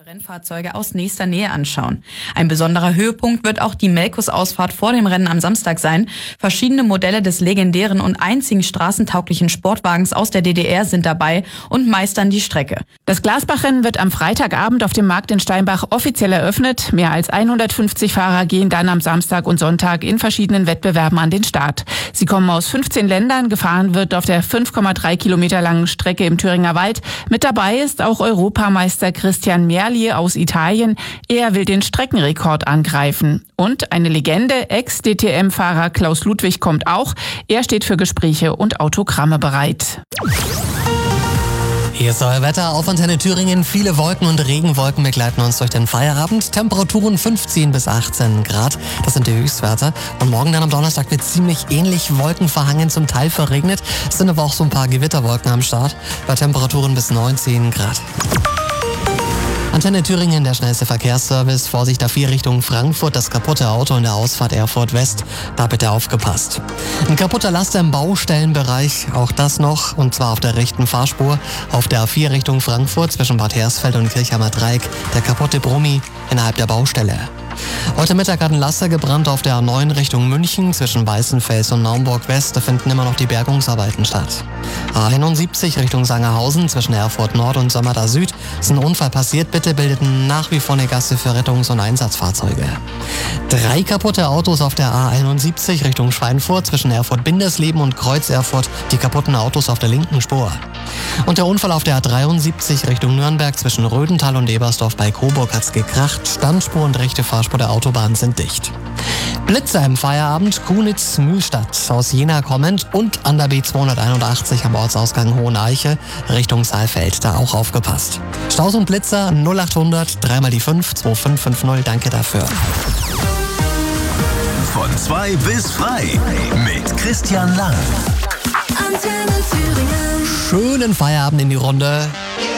Rennfahrzeuge aus nächster Nähe anschauen. Ein besonderer Höhepunkt wird auch die Melkus-Ausfahrt vor dem Rennen am Samstag sein. Verschiedene Modelle des legendären und einzigen straßentauglichen Sportwagens aus der DDR sind dabei und meistern die Strecke. Das Glasbach-Rennen wird am Freitagabend auf dem Markt in Steinbach offiziell eröffnet. Mehr als 150 Fahrer gehen dann am Samstag und Sonntag in verschiedenen Wettbewerben an den Start. Sie kommen aus 15 Ländern. Gefahren wird auf der 5,3 Kilometer langen Strecke im Thüringer Wald. Mit dabei ist auch Europameister Christian Merli aus Italien. Er will den Streckenrekord angreifen. Und eine Legende, Ex-DTM-Fahrer Klaus Ludwig kommt auch. Er steht für Gespräche und Autogramme bereit. Hier ist euer Wetter auf Antenne Thüringen. Viele Wolken und Regenwolken begleiten uns durch den Feierabend. Temperaturen 15 bis 18 Grad. Das sind die Höchstwerte. Und morgen dann am Donnerstag wird ziemlich ähnlich wolkenverhangen, zum Teil verregnet. Es sind aber auch so ein paar Gewitterwolken am Start. Bei Temperaturen bis 19 Grad. Antenne Thüringen, der schnellste Verkehrsservice. Vorsicht A4 Richtung Frankfurt, das kaputte Auto in der Ausfahrt Erfurt West. Da bitte aufgepasst. Ein kaputter Laster im Baustellenbereich, auch das noch, und zwar auf der rechten Fahrspur. Auf der A4 Richtung Frankfurt zwischen Bad Hersfeld und Kirchheimer Dreieck, der kaputte Brummi innerhalb der Baustelle. Heute Mittag hat ein Laster gebrannt auf der A9 Richtung München zwischen Weißenfels und Naumburg West. Da finden immer noch die Bergungsarbeiten statt. A71 Richtung Sangerhausen zwischen Erfurt Nord und Sömmerda Süd ist ein Unfall passiert. Bitte bildeten nach wie vor eine Gasse für Rettungs- und Einsatzfahrzeuge. 3 kaputte Autos auf der A71 Richtung Schweinfurt zwischen Erfurt-Bindersleben und Kreuz Erfurt. Die kaputten Autos auf der linken Spur. Und der Unfall auf der A73 Richtung Nürnberg zwischen Rödental und Ebersdorf bei Coburg hat's gekracht. Standspur und rechte Fahrspur der Autobahn sind dicht. Blitzer im Feierabend, Kunitz-Mühlstadt aus Jena kommend und an der B281 am Ortsausgang Hoheneiche Richtung Saalfeld. Da auch aufgepasst. Staus und Blitzer 0800 3 die 5 2550. Danke dafür. Von 2 bis frei mit Christian Lang. Schönen Feierabend in die Runde.